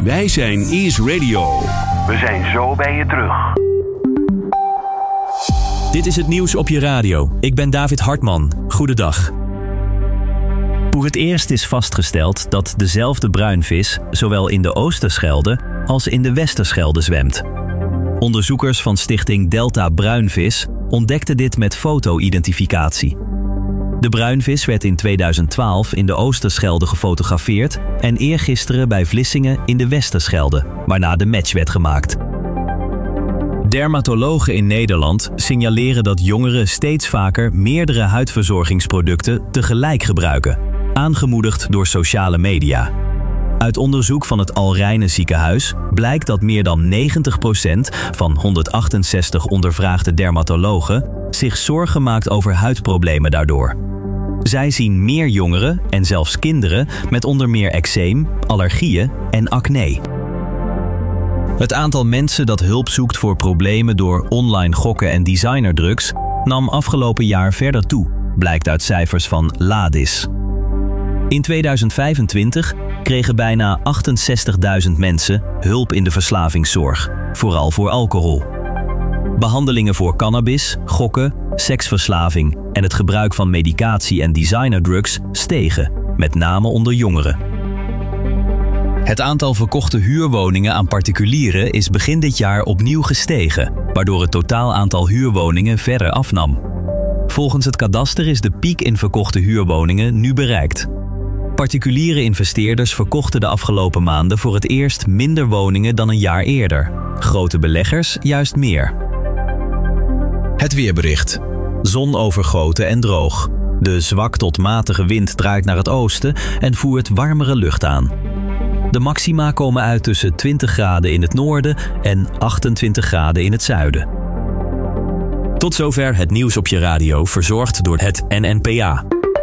Wij zijn Ease Radio. We zijn zo bij je terug. Dit is het nieuws op je radio. Ik ben David Hartman. Goedendag. Voor het eerst is vastgesteld dat dezelfde bruinvis zowel in de Oosterschelde als in de Westerschelde zwemt. Onderzoekers van stichting Delta Bruinvis ontdekten dit met foto-identificatie. De bruinvis werd in 2012 in de Oosterschelde gefotografeerd en eergisteren bij Vlissingen in de Westerschelde, waarna de match werd gemaakt. Dermatologen in Nederland signaleren dat jongeren steeds vaker meerdere huidverzorgingsproducten tegelijk gebruiken, aangemoedigd door sociale media. Uit onderzoek van het Al Rijne ziekenhuis blijkt dat meer dan 90% van 168 ondervraagde dermatologen zich zorgen maakt over huidproblemen daardoor. Zij zien meer jongeren en zelfs kinderen met onder meer eczeem, allergieën en acne. Het aantal mensen dat hulp zoekt voor problemen door online gokken en designerdrugs nam afgelopen jaar verder toe, blijkt uit cijfers van Ladis. In 2025 kregen bijna 68.000 mensen hulp in de verslavingszorg, vooral voor alcohol. Behandelingen voor cannabis, gokken, seksverslaving en het gebruik van medicatie en designerdrugs stegen, met name onder jongeren. Het aantal verkochte huurwoningen aan particulieren is begin dit jaar opnieuw gestegen, waardoor het totaal aantal huurwoningen verder afnam. Volgens het kadaster is de piek in verkochte huurwoningen nu bereikt. Particuliere investeerders verkochten de afgelopen maanden voor het eerst minder woningen dan een jaar eerder. Grote beleggers juist meer. Het weerbericht. Zonovergoten en droog. De zwak tot matige wind draait naar het oosten en voert warmere lucht aan. De maxima komen uit tussen 20 graden in het noorden en 28 graden in het zuiden. Tot zover het nieuws op je radio, verzorgd door het NNPA.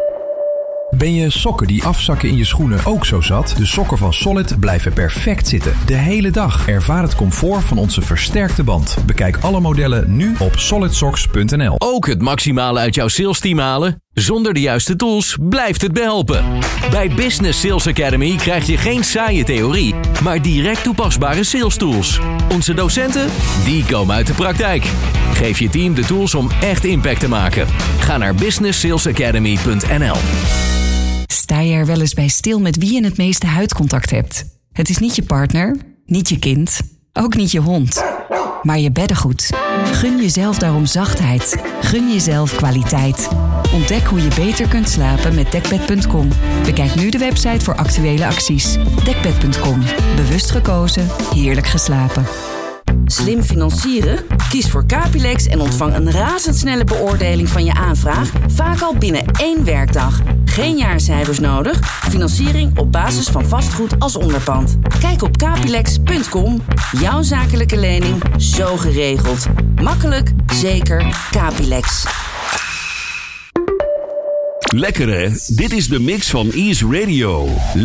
Ben je sokken die afzakken in je schoenen ook zo zat? De sokken van Solid blijven perfect zitten. De hele dag. Ervaar het comfort van onze versterkte band. Bekijk alle modellen nu op solidsocks.nl. Ook het maximale uit jouw sales team halen? Zonder de juiste tools blijft het behelpen. Bij Business Sales Academy krijg je geen saaie theorie, maar direct toepasbare sales tools. Onze docenten, die komen uit de praktijk. Geef je team de tools om echt impact te maken. Ga naar businesssalesacademy.nl. Sta je er wel eens bij stil met wie je het meeste huidcontact hebt? Het is niet je partner, niet je kind, ook niet je hond, maar je beddengoed. Gun jezelf daarom zachtheid. Gun jezelf kwaliteit. Ontdek hoe je beter kunt slapen met Dekbed.com. Bekijk nu de website voor actuele acties. Dekbed.com. Bewust gekozen, heerlijk geslapen. Slim financieren? Kies voor Capilex en ontvang een razendsnelle beoordeling van je aanvraag, vaak al binnen 1 werkdag. Geen jaarcijfers nodig, financiering op basis van vastgoed als onderpand. Kijk op capilex.com. Jouw zakelijke lening zo geregeld. Makkelijk, zeker, Capilex. Lekker hè? Dit is de mix van Ease Radio.